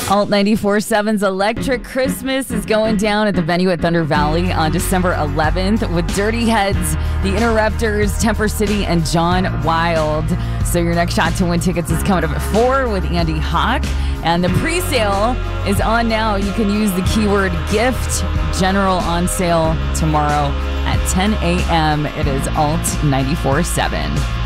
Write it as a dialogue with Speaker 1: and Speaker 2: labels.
Speaker 1: Alt 94.7's Electric Christmas is going down at the venue at Thunder Valley on December 11th with Dirty Heads, The Interrupters, Temper City, and John Wild. So your next shot to win tickets is coming up at 4 with Andy Hawk. And the pre-sale is on now. You can use the keyword GIFT. General on sale tomorrow at 10 a.m. It is Alt 94.7.